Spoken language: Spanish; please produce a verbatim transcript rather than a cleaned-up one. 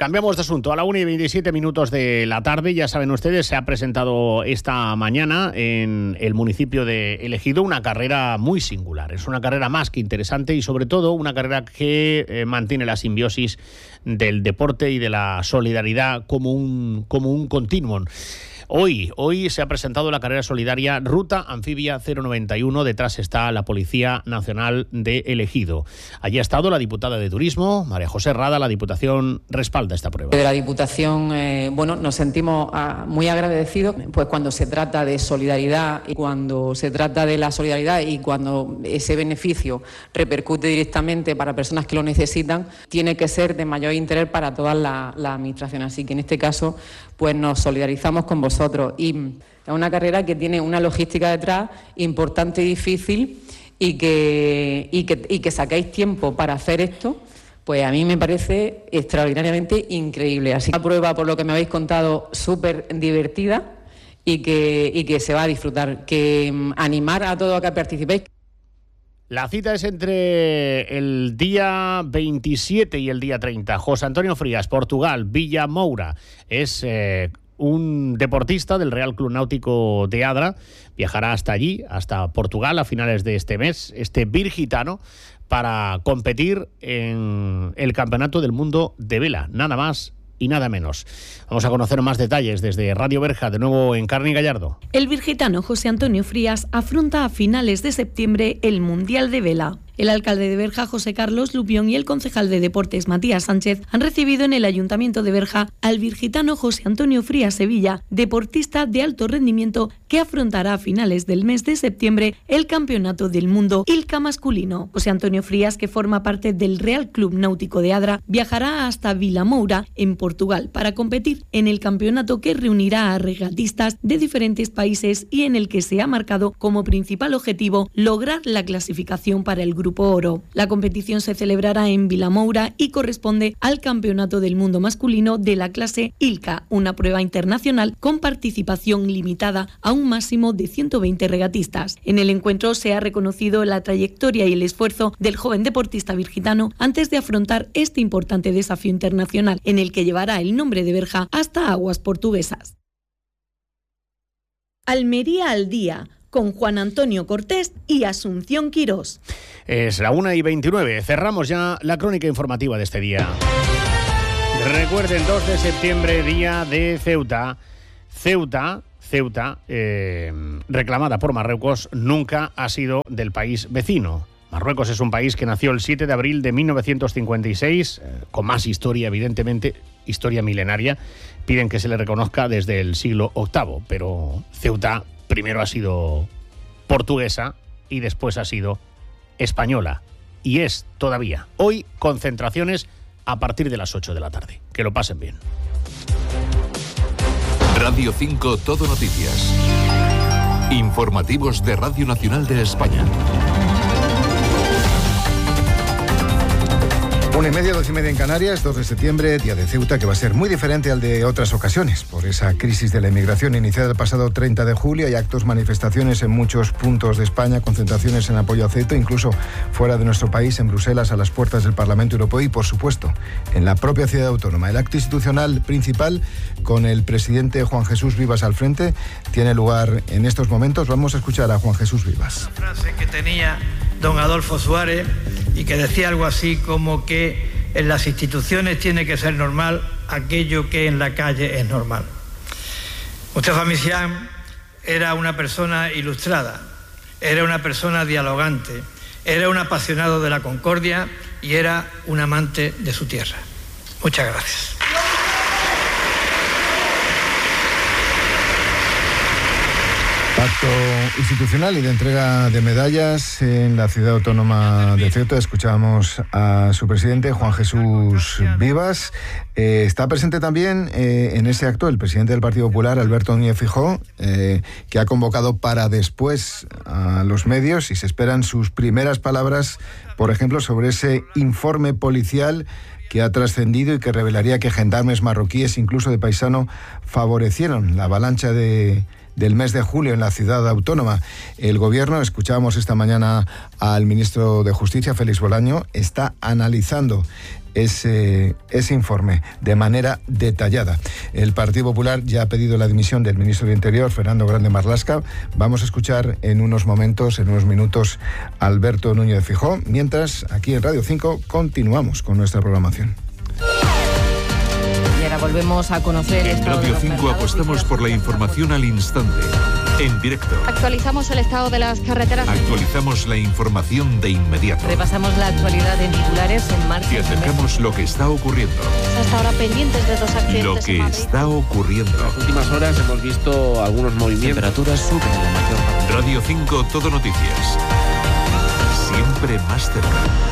Cambiamos de asunto. A la una y veintisiete minutos de la tarde, ya saben ustedes, se ha presentado esta mañana en el municipio de El Ejido una carrera muy singular. Es una carrera más que interesante y sobre todo una carrera que eh, mantiene la simbiosis del deporte y de la solidaridad como un, como un continuum. Hoy, hoy se ha presentado la carrera solidaria Ruta Anfibia cero noventa y uno. Detrás está la Policía Nacional de El Ejido. Allí ha estado la diputada de Turismo, María José Rada. La Diputación respalda esta prueba. De la Diputación, eh, bueno, nos sentimos ah, muy agradecidos, pues cuando se trata de solidaridad y cuando se trata de la solidaridad y cuando ese beneficio repercute directamente para personas que lo necesitan, tiene que ser de mayor interés para toda la, la administración. Así que en este caso, pues nos solidarizamos con vosotros. Y es una carrera que tiene una logística detrás importante y difícil y que, y que, y que sacáis tiempo para hacer esto, pues a mí me parece extraordinariamente increíble. Así que una prueba, por lo que me habéis contado, súper divertida y que, y que se va a disfrutar. Que um, animar a todos a que participéis. La cita es entre el día veintisiete y el día treinta. José Antonio Frías, Portugal, Villamoura, es eh, un deportista del Real Club Náutico de Adra. Viajará hasta allí, hasta Portugal, a finales de este mes, este virgitano, para competir en el Campeonato del Mundo de Vela, nada más y nada menos. Vamos a conocer más detalles desde Radio Berja, de nuevo en Carni Gallardo. El virgitano José Antonio Frías afronta a finales de septiembre el Mundial de Vela. El alcalde de Berja, José Carlos Lupión, y el concejal de Deportes, Matías Sánchez, han recibido en el Ayuntamiento de Berja al virgitano José Antonio Frías Sevilla, deportista de alto rendimiento que afrontará a finales del mes de septiembre el Campeonato del Mundo I L C A masculino. José Antonio Frías, que forma parte del Real Club Náutico de Adra, viajará hasta Vilamoura, en Portugal, para competir en el campeonato que reunirá a regatistas de diferentes países y en el que se ha marcado como principal objetivo lograr la clasificación para el Grupo Oro. La competición se celebrará en Vilamoura y corresponde al Campeonato del Mundo masculino de la clase I L C A, una prueba internacional con participación limitada a un máximo de ciento veinte regatistas. En el encuentro se ha reconocido la trayectoria y el esfuerzo del joven deportista virgitano antes de afrontar este importante desafío internacional en el que llevará el nombre de Berja hasta aguas portuguesas. Almería al día, con Juan Antonio Cortés y Asunción Quirós. Es la una y veintinueve. Cerramos ya la crónica informativa de este día. Recuerden, dos de septiembre, día de Ceuta. Ceuta, Ceuta, eh, reclamada por Marruecos, nunca ha sido del país vecino. Marruecos es un país que nació el siete de abril de mil novecientos cincuenta y seis, eh, con más historia, evidentemente, historia milenaria. Piden que se le reconozca desde el siglo octavo, pero Ceuta primero ha sido portuguesa y después ha sido española. Y es todavía. Hoy, concentraciones a partir de las ocho de la tarde. Que lo pasen bien. Radio cinco Todo Noticias. Informativos de Radio Nacional de España. Una y media, dos y media en Canarias, dos de septiembre, día de Ceuta, que va a ser muy diferente al de otras ocasiones. Por esa crisis de la inmigración iniciada el pasado treinta de julio, hay actos, manifestaciones en muchos puntos de España, concentraciones en apoyo a Ceuta, incluso fuera de nuestro país, en Bruselas, a las puertas del Parlamento Europeo y, por supuesto, en la propia ciudad autónoma. El acto institucional principal, con el presidente Juan Jesús Vivas al frente, tiene lugar en estos momentos. Vamos a escuchar a Juan Jesús Vivas. Una frase que tenía don Adolfo Suárez y que decía algo así como que en las instituciones tiene que ser normal aquello que en la calle es normal. Mustafa Misián era una persona ilustrada, era una persona dialogante, era un apasionado de la concordia y era un amante de su tierra. Muchas gracias. Acto institucional y de entrega de medallas en la ciudad autónoma de Ceuta. Escuchábamos a su presidente, Juan Jesús Vivas. Eh, está presente también eh, en ese acto el presidente del Partido Popular, Alberto Núñez Feijóo, eh, que ha convocado para después a los medios y se esperan sus primeras palabras, por ejemplo, sobre ese informe policial que ha trascendido y que revelaría que gendarmes marroquíes, incluso de paisano, favorecieron la avalancha de... del mes de julio en la ciudad autónoma. El gobierno, escuchábamos esta mañana al ministro de Justicia, Félix Bolaño, está analizando ese, ese informe de manera detallada. El Partido Popular ya ha pedido la dimisión del ministro de Interior, Fernando Grande Marlaska. Vamos a escuchar en unos momentos, en unos minutos, a Alberto Núñez de Feijóo, mientras aquí en Radio cinco continuamos con nuestra programación. Y ahora volvemos a conocer el En Radio cinco apostamos por la información al instante, en directo. Actualizamos el estado de las carreteras. Actualizamos la información de inmediato. Repasamos la actualidad en titulares en marcha. Te acercamos lo que está ocurriendo. Hasta ahora pendientes de dos accidentes. Lo que en Madrid. está ocurriendo. En las últimas horas hemos visto algunos movimientos. Temperaturas suben en la mayor parte. Radio cinco Todo Noticias. Siempre más cerca.